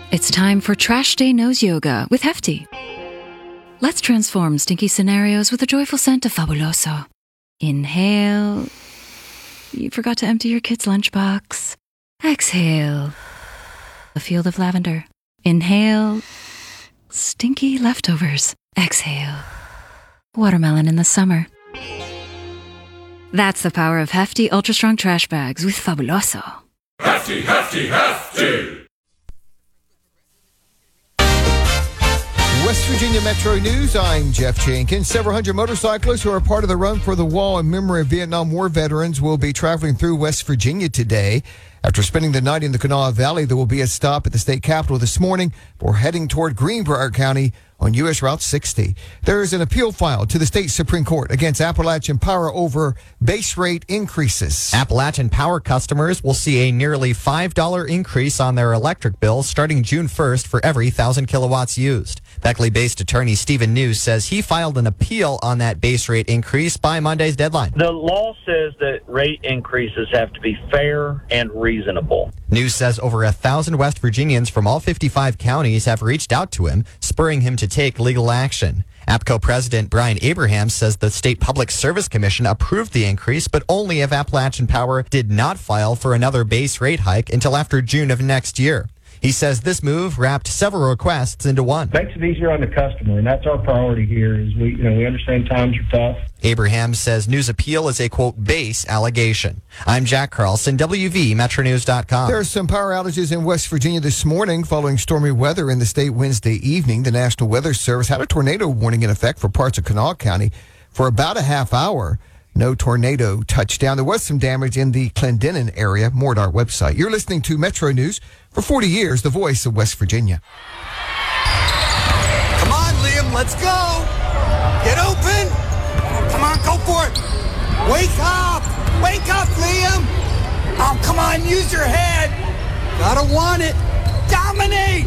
It's time for Trash Day Nose Yoga with Hefty. Let's transform stinky scenarios with the joyful scent of Fabuloso. Inhale. You forgot to empty your kid's lunchbox. Exhale. A field of lavender. Inhale. Stinky leftovers. Exhale. Watermelon in the summer. That's the power of Hefty Ultra Strong Trash Bags with Fabuloso. Hefty, hefty, hefty! West Virginia Metro News, I'm Jeff Jenkins. Several hundred motorcyclists who are part of the Run for the Wall in memory of Vietnam War veterans will be traveling through West Virginia today. After spending the night in the Kanawha Valley, there will be a stop at the state capitol this morning before heading toward Greenbrier County on U.S. Route 60. There is an appeal filed to the state Supreme Court against Appalachian Power over base rate increases. Appalachian Power customers will see a nearly $5 increase on their electric bill starting June 1st for every 1,000 kilowatts used. Beckley-based attorney Stephen News says he filed an appeal on that base rate increase by Monday's deadline. The law says that rate increases have to be fair and reasonable. News says over 1,000 West Virginians from all 55 counties have reached out to him, spurring him to take legal action. APCO President Brian Abraham says the State Public Service Commission approved the increase, but only if Appalachian Power did not file for another base rate hike until after June of next year. He says this move wrapped several requests into one. Makes it easier on the customer, and that's our priority here. Is we understand times are tough. Abraham says News' appeal is a, quote, base allegation. I'm Jack Carlson, WVMetronews.com. There are some power outages in West Virginia this morning following stormy weather in the state Wednesday evening. The National Weather Service had a tornado warning in effect for parts of Kanawha County for about a half hour. No tornado touchdown. There was some damage in the Clendenin area. More at our website. You're listening to Metro News. For 40 years, the voice of West Virginia. Come on, Liam, let's go. Get open. Come on, go for it. Wake up. Wake up, Liam. Oh, come on, use your head. Gotta want it. Dominate.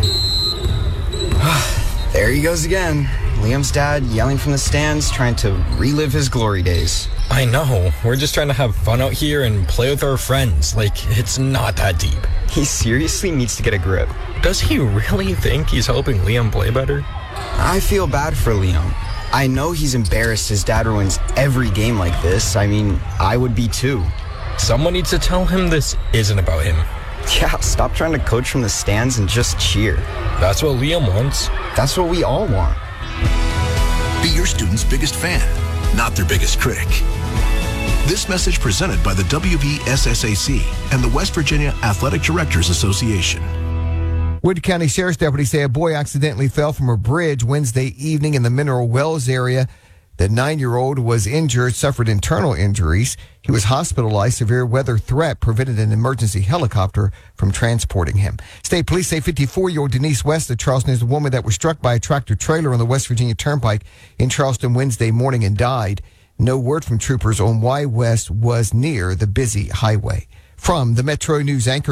There he goes again. Liam's dad yelling from the stands, trying to relive his glory days. I know. We're just trying to have fun out here and play with our friends. Like, it's not that deep. He seriously needs to get a grip. Does he really think he's helping Liam play better? I feel bad for Liam. I know he's embarrassed his dad ruins every game like this. I mean, I would be too. Someone needs to tell him this isn't about him. Yeah, stop trying to coach from the stands and just cheer. That's what Liam wants. That's what we all want. Be your student's biggest fan, not their biggest critic. This message presented by the WVSSAC and the West Virginia Athletic Directors Association. Wood County Sheriff's deputies say a boy accidentally fell from a bridge Wednesday evening in the Mineral Wells area. The 9-year-old was injured, suffered internal injuries. He was hospitalized. Severe weather threat prevented an emergency helicopter from transporting him. State police say 54-year-old Denise West of Charleston is the woman that was struck by a tractor trailer on the West Virginia Turnpike in Charleston Wednesday morning and died. No word from troopers on why West was near the busy highway. From the Metro News anchor